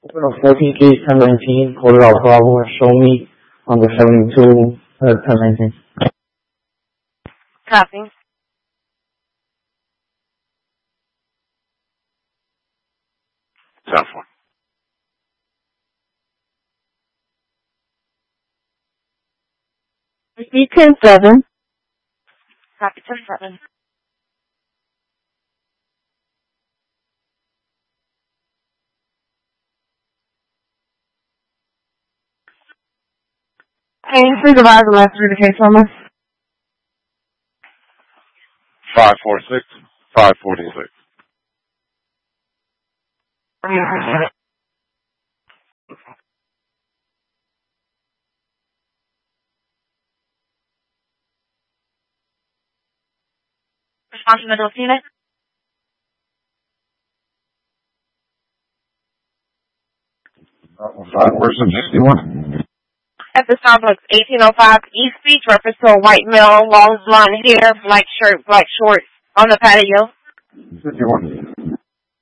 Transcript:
Open up 14 case 1019, quarter out Bravo, show me on the 72, 1019. Copy. South 1. Repeat 10-7. Copy 10-7. Hey, supervisor, last through the case on us. 546, 546. Response from the Delfina. Where's the 61? At the Starbucks, 1805 East Beach, reference to a white male, long blonde hair, black shirt, black shorts, on the patio. 51.